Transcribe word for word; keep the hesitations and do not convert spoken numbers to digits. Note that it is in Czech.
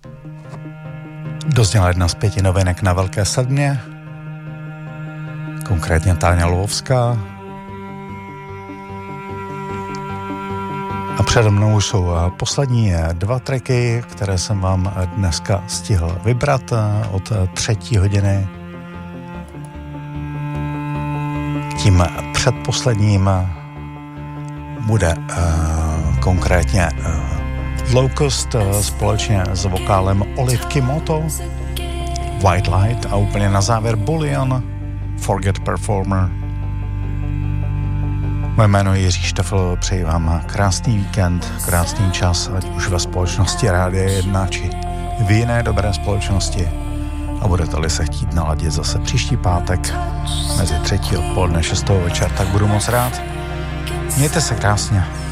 Dozněla jedna z pěti novinek na Velké sedmě, konkrétně Táňa Lvovská. A přede mnou jsou poslední dva tracky, které jsem vám dneska stihl vybrat od třetí hodiny. Tím předposledním bude uh, konkrétně uh, Locust uh, společně s vokálem Olivky Moto, White Light a úplně na závěr Bullion, Forget Performer. Moje jméno je Jiří Štefel, přeji vám krásný víkend, krásný čas, ať už ve společnosti Rádia jedna, či v jiné dobré společnosti. A budete-li se chtít naladit zase příští pátek mezi třetí odpoledne šestou večer, tak budu moc rád. Mějte se krásně.